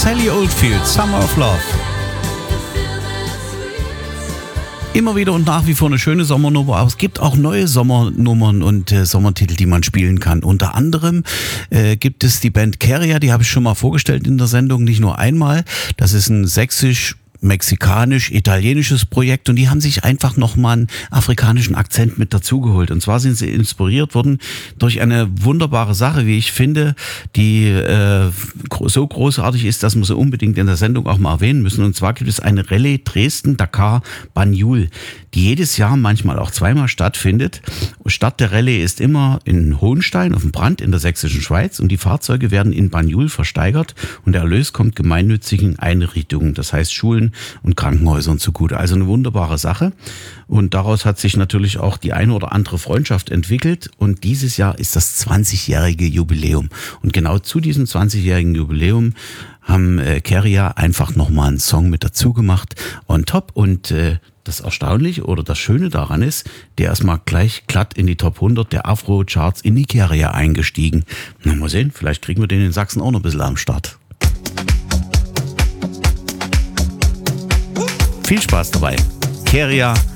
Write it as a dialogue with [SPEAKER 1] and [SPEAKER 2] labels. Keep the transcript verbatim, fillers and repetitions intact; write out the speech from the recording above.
[SPEAKER 1] Sally Oldfield, Summer of Love. Immer wieder und nach wie vor eine schöne Sommernummer, aber es gibt auch neue Sommernummern und äh, Sommertitel, die man spielen kann. Unter anderem äh, gibt es die Band Keria, die habe ich schon mal vorgestellt in der Sendung, nicht nur einmal. Das ist ein sächsisch mexikanisch-italienisches Projekt und die haben sich einfach nochmal einen afrikanischen Akzent mit dazugeholt. Und zwar sind sie inspiriert worden durch eine wunderbare Sache, wie ich finde, die äh, so großartig ist, dass wir sie unbedingt in der Sendung auch mal erwähnen müssen. Und zwar gibt es eine Rallye Dresden-Dakar-Banjul, die jedes Jahr, manchmal auch zweimal stattfindet. Start der Rallye ist immer in Hohenstein auf dem Brand in der sächsischen Schweiz und die Fahrzeuge werden in Banjul versteigert und der Erlös kommt gemeinnützigen Einrichtungen, das heißt Schulen und Krankenhäusern zugute. Also eine wunderbare Sache. Und daraus hat sich natürlich auch die eine oder andere Freundschaft entwickelt. Und dieses Jahr ist das zwanzigjährige Jubiläum. Und genau zu diesem zwanzigjährigen Jubiläum haben äh, Keria einfach nochmal einen Song mit dazu gemacht. On top. Und äh, das Erstaunliche oder das Schöne daran ist, der ist mal gleich glatt in die Top hundert der Afro-Charts in die Keria eingestiegen. Na, mal sehen, vielleicht kriegen wir den in Sachsen auch noch ein bisschen am Start. Viel Spaß dabei. Keria